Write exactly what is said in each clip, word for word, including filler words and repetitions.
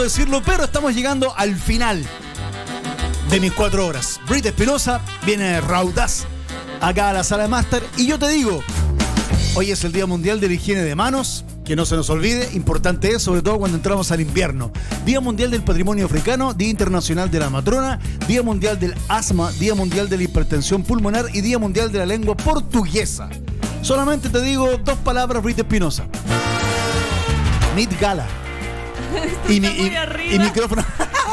decirlo, pero estamos llegando al final de mis cuatro horas. Brit Espinosa viene raudaz acá a la sala de máster y yo te digo, hoy es el Día Mundial de la Higiene de Manos, que no se nos olvide, importante es, sobre todo cuando entramos al invierno. Día Mundial del Patrimonio Africano, Día Internacional de la Matrona, Día Mundial del Asma, Día Mundial de la Hipertensión Pulmonar y Día Mundial de la Lengua Portuguesa. Solamente te digo dos palabras, Brit Espinosa. Met Gala. Esto Y, está mi, muy y, arriba. y micrófono.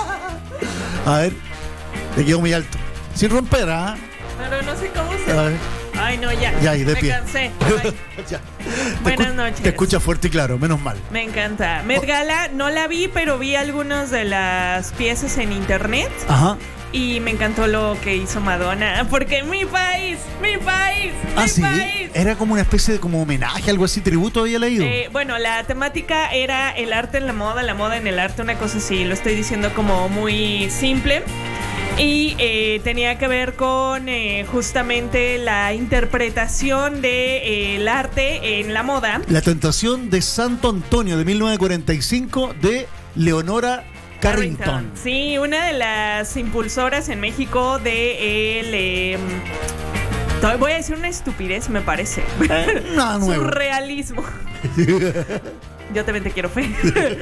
A ver, te quedo muy alto. Sin romper, ¿ah? Pero no sé cómo se... A ver. Ay, no, ya. Ya, y de Me pie. cansé. Ay, Ya. Buenas Te escu- noches. Te escucha fuerte y claro, menos mal. me encanta. Met Gala no la vi, pero vi algunas de las piezas en internet. Ajá. Y me encantó lo que hizo Madonna. Porque mi país, mi país, mi Ah, sí. país. Era como una especie de como homenaje, algo así, tributo, había leído. Eh, bueno, la temática era el arte en la moda, la moda en el arte, una cosa así. Lo estoy diciendo como muy simple. Y eh, tenía que ver con eh, justamente la interpretación del arte en la moda. La Tentación de Santo Antonio de mil novecientos cuarenta y cinco de Leonora Carrington. Sí, una de las impulsoras en México de el... Eh, voy a decir una estupidez, me parece. Nada nuevo. Surrealismo. Yo también te quiero, fe.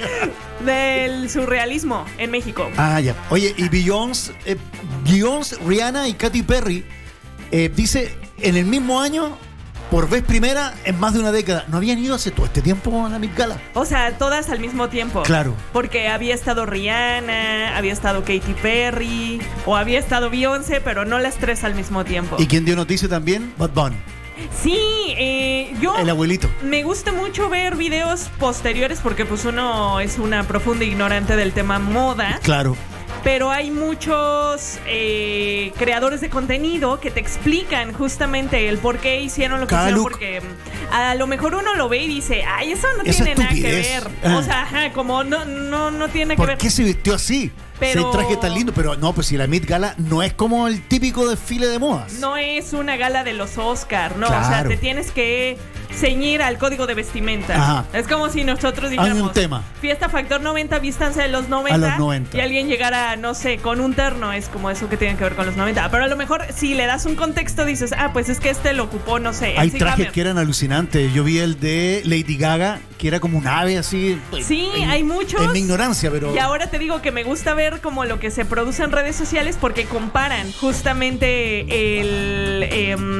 Del surrealismo en México. Ah, ya. Oye, y Beyoncé, eh, Beyoncé, Rihanna y Katy Perry eh, dice en el mismo año, por vez primera en más de una década. ¿No habían ido hace todo este tiempo a la Met Gala? O sea, todas al mismo tiempo. Claro. Porque había estado Rihanna, había estado Katy Perry, o había estado Beyoncé, pero no las tres al mismo tiempo. ¿Y quién dio noticia también? Bad Bunny, Sí, eh, yo... el abuelito. Me gusta mucho ver videos posteriores porque pues uno es una profunda ignorante del tema moda. Claro. Pero hay muchos eh, creadores de contenido que te explican justamente el por qué hicieron lo que Cada hicieron. look. Porque a lo mejor uno lo ve y dice, ay, eso no Esa tiene nada que estupidez. ver. Ah. O sea, ajá, como no, no, no tiene que ¿Por ver. qué se vistió así? Pero- Ese traje tan lindo, pero no, pues si la Met Gala no es como el típico desfile de modas. No es una gala de los Oscar, no. O sea, Claro. te tienes que ceñir al código de vestimenta. Ajá. Es como si nosotros Hay dijéramos un tema. Fiesta Factor noventa, vístanse de los noventa. A los noventa. Y alguien llegara, no sé, con un terno. Es como eso que tiene que ver con los noventa. Pero a lo mejor si le das un contexto dices, ah, pues es que este lo ocupó, no sé. Hay M C trajes Hammer. que eran alucinantes. Yo vi el de Lady Gaga, que era como un ave así. Sí, en- hay muchos. En mi ignorancia, pero... Y ahora te digo que me gusta ver como lo que se produce en redes sociales porque comparan justamente el em,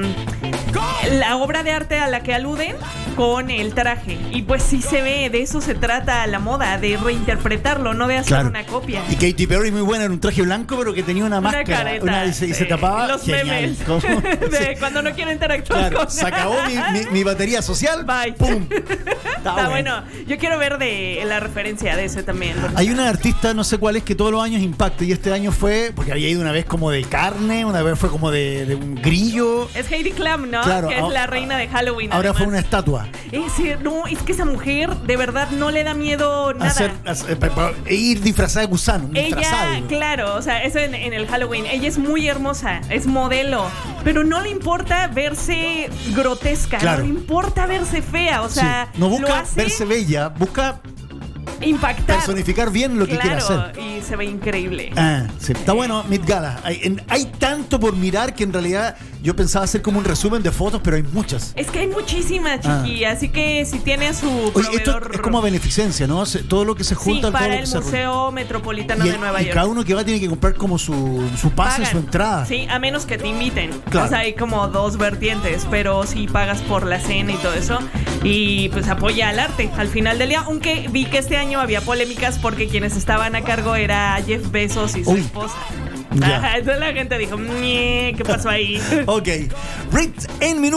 la obra de arte a la que aluden con el traje. Y pues sí se ve, de eso se trata la moda, de reinterpretarlo, no de hacer Claro. una copia. Y Katy Perry muy buena, era un traje blanco, pero que tenía una Una máscara. careta. una- y, se, y se sí. tapaba. Los Genial. memes. ¿Cómo? De Sí. cuando no quieren interactuar Claro, con se acabó mi, mi- mi batería social. Bye. ¡Pum! Está bueno. Yo quiero ver de la referencia de ese también. Hay una artista, no sé cuál es, que todos los años impacta. Y este año fue, porque había ido una vez como de carne, una vez fue como de, de un grillo. Es Heidi Klum, ¿no? Claro, que es ahora- la reina de Halloween. Ahora fue además. una estatua. Ese, no, es que esa mujer de verdad no le da miedo nada. Hacer, hacer- pa- pa- e ir disfrazada de gusano. disfrazado. Ella, claro, o sea, eso en, en el Halloween. Ella es muy hermosa, es modelo, pero no le importa verse grotesca, Claro. no le importa verse fea, o Sí. sea, No lo busca hace verse bella, busca impactar. personificar bien lo que quiere Claro, hacer. y se ve increíble. Ah, sí. Está bueno, Met Gala. Hay, en- hay tanto por mirar que en realidad yo pensaba hacer como un resumen de fotos, pero hay muchas. Es que hay muchísimas, Ah. chiqui, así que si tiene a su Oye, esto proveedor... es como beneficencia, ¿no? Se- Todo lo que se Sí, junta, todo para lo que el se Museo Metropolitano y, de Nueva y York. cada uno que va tiene que comprar como su, su pase, Pagan. su entrada. Sí, a menos que te inviten. Claro. O sea, hay como dos vertientes, pero sí pagas por la cena y todo eso. Y pues apoya al arte al final del día. Aunque vi que este año había polémicas porque quienes estaban a cargo era Jeff Bezos y su Uy. esposa. Ya. Ajá, entonces la gente dijo, "Ñe, ¿qué pasó ahí?" Ok. Brit en minutos.